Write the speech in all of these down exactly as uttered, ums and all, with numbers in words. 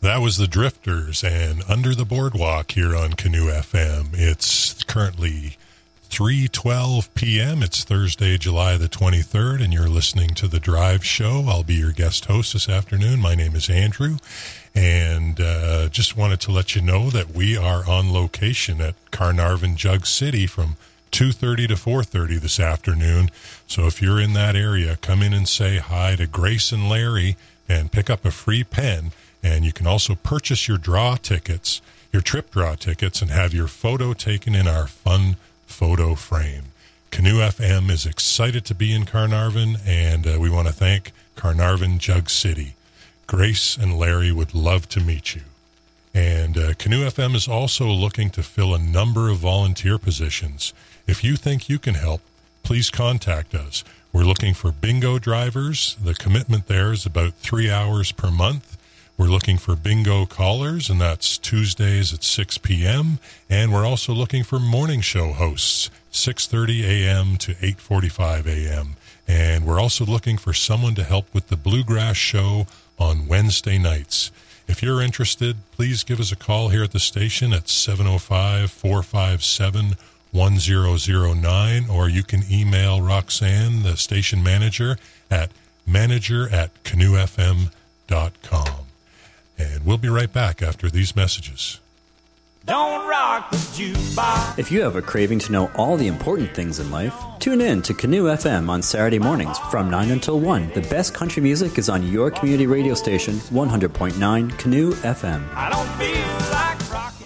That was the Drifters and Under the Boardwalk here on Canoe F M. It's currently three twelve p.m. It's Thursday, July the twenty-third, and you're listening to The Drive Show. I'll be your guest host this afternoon. My name is Andrew, and uh, just wanted to let you know that we are on location at Carnarvon Jug City from two thirty to four thirty this afternoon. So if you're in that area, come in and say hi to Grace and Larry and pick up a free pen. And you can also purchase your draw tickets, your trip draw tickets, and have your photo taken in our fun photo frame. Canoe F M is excited to be in Carnarvon, and uh, we want to thank Carnarvon Jug City. Grace and Larry would love to meet you. And uh, Canoe F M is also looking to fill a number of volunteer positions. If you think you can help, please contact us. We're looking for bingo drivers. The commitment there is about three hours per month. We're looking for bingo callers, and that's Tuesdays at six p.m. And we're also looking for morning show hosts, six thirty a.m. to eight forty-five a.m. And we're also looking for someone to help with the Bluegrass Show on Wednesday nights. If you're interested, please give us a call here at the station at seven oh five, four five seven, one oh oh nine, or you can email Roxanne, the station manager, at manager at canoe f m dot com. And we'll be right back after these messages. Don't rock the jukebox. If you have a craving to know all the important things in life, tune in to Canoe F M on Saturday mornings from nine until one. The best country music is on your community radio station, one hundred point nine Canoe F M. I don't feel like rocking.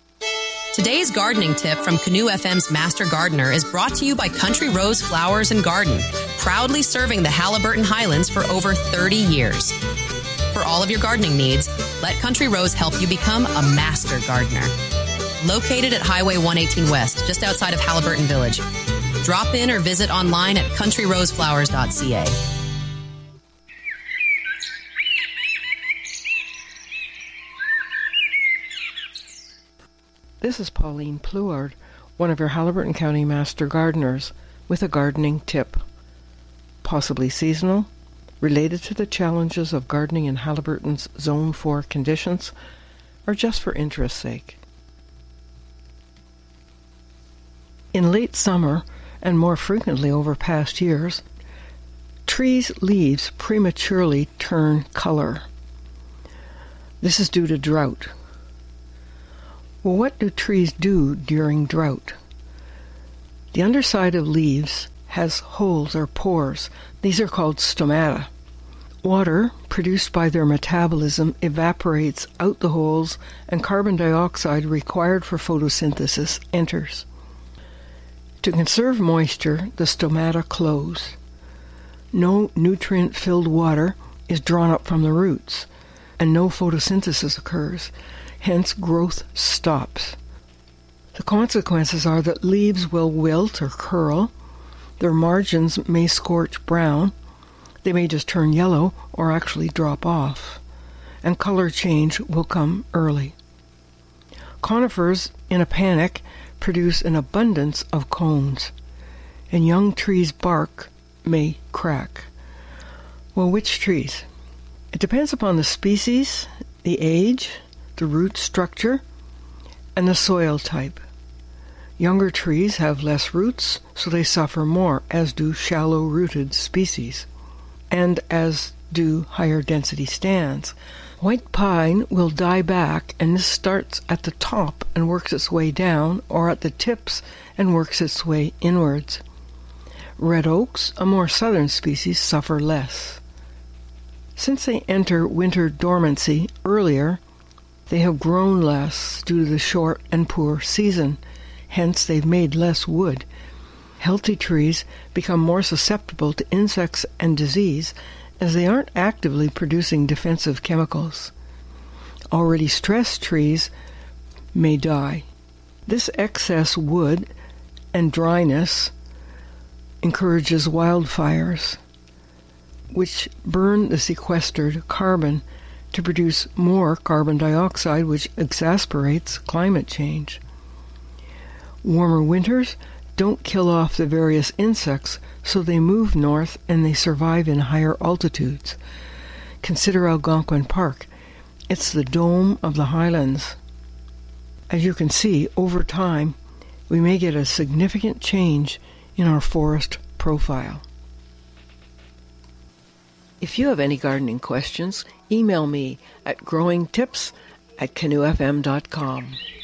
Today's gardening tip from Canoe F M's Master Gardener is brought to you by Country Rose Flowers and Garden, proudly serving the Haliburton Highlands for over thirty years. For all of your gardening needs, let Country Rose help you become a master gardener. Located at Highway one eighteen West, just outside of Haliburton Village. Drop in or visit online at country rose flowers dot c a. This is Pauline Pluard, one of your Haliburton County Master Gardeners, with a gardening tip. Possibly seasonal, related to the challenges of gardening in Haliburton's Zone four conditions, or just for interest's sake. In late summer, and more frequently over past years, trees' leaves prematurely turn color. This is due to drought. Well, what do trees do during drought? The underside of leaves has holes or pores. These are called stomata. Water, produced by their metabolism, evaporates out the holes, and carbon dioxide required for photosynthesis enters. To conserve moisture, the stomata close. No nutrient-filled water is drawn up from the roots, and no photosynthesis occurs. Hence, growth stops. The consequences are that leaves will wilt or curl, their margins may scorch brown, they may just turn yellow or actually drop off, and color change will come early. Conifers, in a panic, produce an abundance of cones, and young trees' bark may crack. Well, which trees? It depends upon the species, the age, the root structure, and the soil type. Younger trees have less roots, so they suffer more, as do shallow-rooted species, and as do higher-density stands. White pine will die back, and this starts at the top and works its way down, or at the tips and works its way inwards. Red oaks, a more southern species, suffer less. Since they enter winter dormancy earlier, they have grown less due to the short and poor season. Hence, they've made less wood. Healthy trees become more susceptible to insects and disease as they aren't actively producing defensive chemicals. Already stressed trees may die. This excess wood and dryness encourages wildfires, which burn the sequestered carbon to produce more carbon dioxide, which exasperates climate change. Warmer winters don't kill off the various insects, so they move north and they survive in higher altitudes. Consider Algonquin Park. It's the dome of the highlands. As you can see, over time, we may get a significant change in our forest profile. If you have any gardening questions, email me at growingtips at canoe f m dot com.